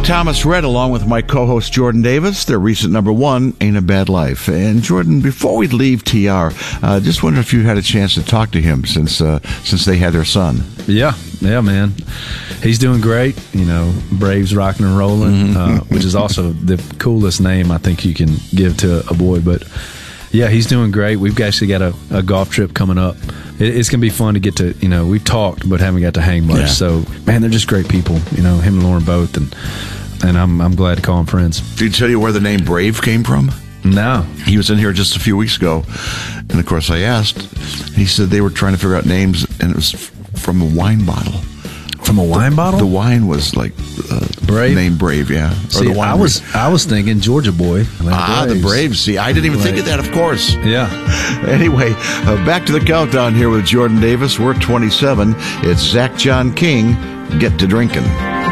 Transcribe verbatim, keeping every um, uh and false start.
Thomas Rhett, along with my co-host Jordan Davis, their recent number one, Ain't a Bad Life. And Jordan, before we leave T R, uh, just wonder if you had a chance to talk to him since uh, since they had their son. Yeah, yeah, man. He's doing great. You know, Braves rocking and rolling, mm-hmm. uh, which is also the coolest name I think you can give to a boy. But yeah, he's doing great. We've actually got a, a golf trip coming up. It, it's going to be fun to get to, you know, we've talked but haven't got to hang much. Yeah. So, man, they're just great people. You know, him and Lauren both. And and I'm I'm glad to call them friends. Did he tell you where the name Brave came from? No. He was in here just a few weeks ago, and of course I asked. He said they were trying to figure out names, and it was from a wine bottle. From a wine the, bottle? The wine was like uh, Brave. Name Brave, yeah. See, or the wine I was I was thinking Georgia boy. Atlanta ah, Braves. the Braves. See, I didn't even right. think of that. Of course. Yeah. Anyway, uh, back to the countdown here with Jordan Davis. We're twenty-seven. It's Zach John King. Get to drinking.